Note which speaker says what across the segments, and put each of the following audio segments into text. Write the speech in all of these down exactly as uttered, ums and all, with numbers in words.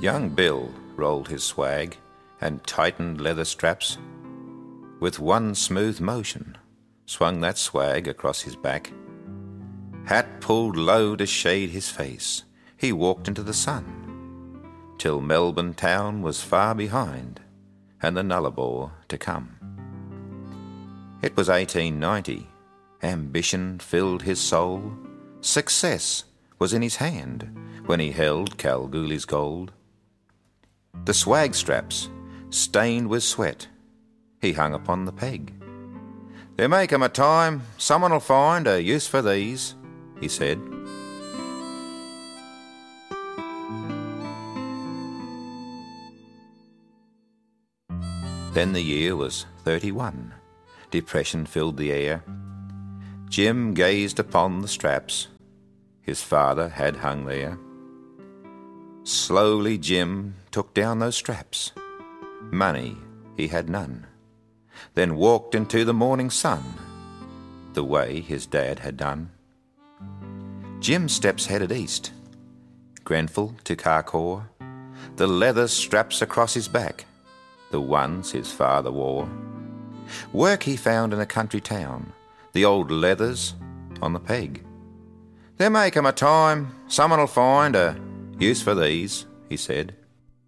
Speaker 1: Young Bill rolled his swag and tightened leather straps. With one smooth motion, swung that swag across his back. Hat pulled low to shade his face, he walked into the sun, till Melbourne town was far behind, and the Nullarbor to come. It was eighteen ninety, ambition filled his soul, success was in his hand when he held Kalgoorlie's gold. The swag straps, stained with sweat, he hung upon the peg. "There may come a time someone'll find a use for these," he said. Then the year was thirty-one. Depression filled the air. Jim gazed upon the straps his father had hung there. Slowly Jim took down those straps. Money he had none. Then walked into the morning sun, the way his dad had done. Jim's steps headed east. Grenfell to Carcoar, the leather straps across his back, the ones his father wore. Work he found in a country town, the old leathers on the peg. "There may come a time someone'll find a use for these," he said.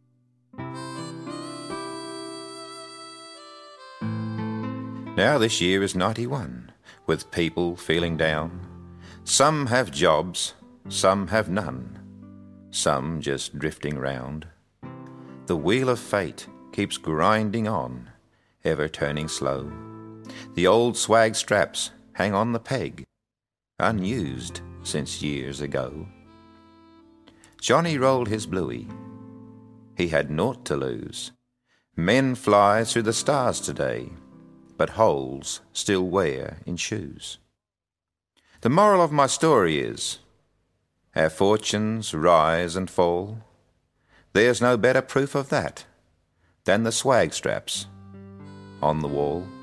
Speaker 1: Now this year is ninety-one, with people feeling down. Some have jobs, some have none, some just drifting round. The wheel of fate keeps grinding on, ever turning slow. The old swag straps hang on the peg, unused since years ago. Johnny rolled his bluey. He had naught to lose. Men fly through the stars today, but holes still wear in shoes. The moral of my story is, our fortunes rise and fall. There's no better proof of that than the swag straps on the wall.